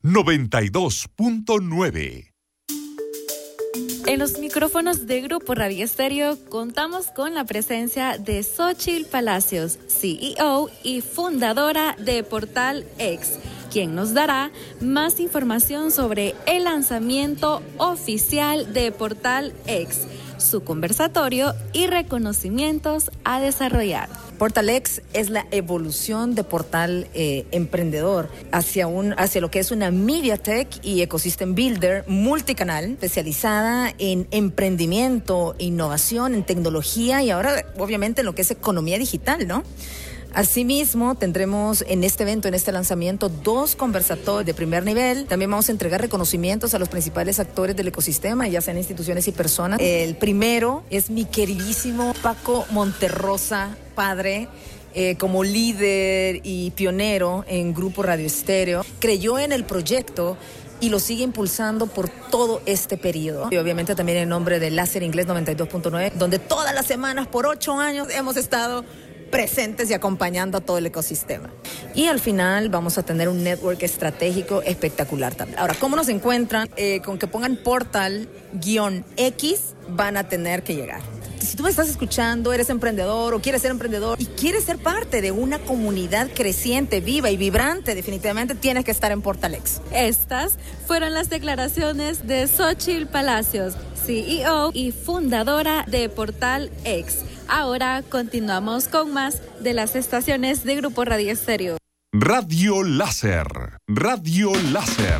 92.9. En los micrófonos de Grupo Radio Estéreo contamos con la presencia de Xóchitl Palacios, CEO y fundadora de Portal X, quien nos dará más información sobre el lanzamiento oficial de Portal X, su conversatorio y reconocimientos a desarrollar. Portal X es la evolución de Portal Emprendedor hacia lo que es una MediaTek y Ecosystem Builder multicanal especializada en emprendimiento, innovación, en tecnología y ahora obviamente en lo que es economía digital, ¿no? Asimismo, tendremos en este evento, en este lanzamiento, 2 conversatorios de primer nivel. También vamos a entregar reconocimientos a los principales actores del ecosistema, ya sean instituciones y personas. El primero es mi queridísimo Paco Monterrosa, padre, como líder y pionero en Grupo Radio Estéreo. Creyó en el proyecto y lo sigue impulsando por todo este periodo. Y obviamente también en nombre de Láser Inglés 92.9, donde todas las semanas por 8 años hemos estado presentes y acompañando a todo el ecosistema. Y al final vamos a tener un network estratégico espectacular también. Ahora, ¿cómo nos encuentran? Con que pongan Portal-X van a tener que llegar. Si tú me estás escuchando, eres emprendedor o quieres ser emprendedor y quieres ser parte de una comunidad creciente, viva y vibrante, definitivamente tienes que estar en Portal X. Estas fueron las declaraciones de Xóchitl Palacios, CEO y fundadora de Portal X. Ahora continuamos con más de las estaciones de Grupo Radio Estéreo. Radio Láser. Radio Láser.